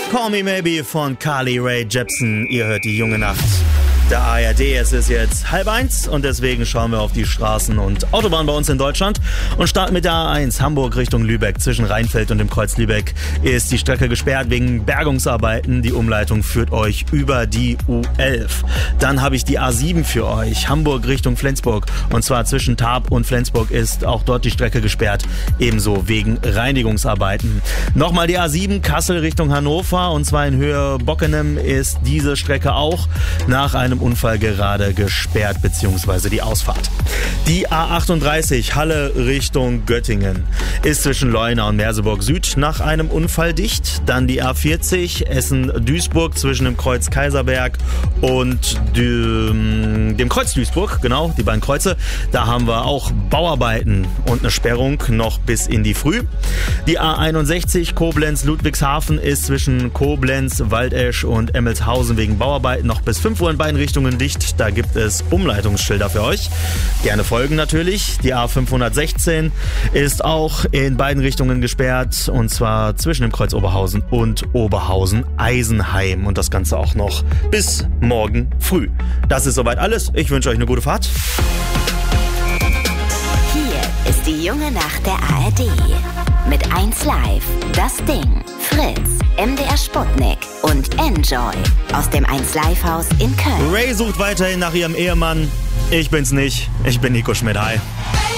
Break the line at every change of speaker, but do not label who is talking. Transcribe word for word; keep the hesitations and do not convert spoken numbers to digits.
Call Me Maybe von Carly Rae Jepsen. Ihr hört die junge Nacht der A R D. Es ist jetzt halb eins und deswegen schauen wir auf die Straßen und Autobahnen bei uns in Deutschland und starten mit der A eins Hamburg Richtung Lübeck. Zwischen Rheinfeld und dem Kreuz Lübeck ist die Strecke gesperrt wegen Bergungsarbeiten. Die Umleitung führt euch über die U elf. Dann habe ich die A sieben für euch. Hamburg Richtung Flensburg. Und zwar zwischen Tarp und Flensburg ist auch dort die Strecke gesperrt. Ebenso wegen Reinigungsarbeiten. Nochmal die A sieben Kassel Richtung Hannover. Und zwar in Höhe Bockenem ist diese Strecke auch nach einem Unfall gerade gesperrt, beziehungsweise die Ausfahrt. Die A achtunddreißig Halle Richtung Göttingen ist zwischen Leuna und Merseburg Süd nach einem Unfall dicht. Dann die A vierzig Essen-Duisburg zwischen dem Kreuz Kaiserberg und dem, dem Kreuz Duisburg, genau, die beiden Kreuze. Da haben wir auch Bauarbeiten und eine Sperrung noch bis in die Früh. Die A einundsechzig Koblenz-Ludwigshafen ist zwischen Koblenz, Waldesch und Emmelshausen wegen Bauarbeiten noch bis fünf Uhr in beiden Richtungen dicht. Da gibt es Umleitungsschilder für euch. Gerne folgen natürlich. Die A fünfhundertsechzehn ist auch in beiden Richtungen gesperrt und zwar zwischen dem Kreuz Oberhausen und Oberhausen-Eisenheim und das Ganze auch noch bis morgen früh. Das ist soweit alles. Ich wünsche euch eine gute Fahrt.
Hier ist die junge Nacht der A R D. Mit eins Live, das Ding, Fritz, M D R Sputnik und Enjoy aus dem eins Live Haus in Köln.
Ray sucht weiterhin nach ihrem Ehemann. Ich bin's nicht. Ich bin Nico Schmidt. Hi.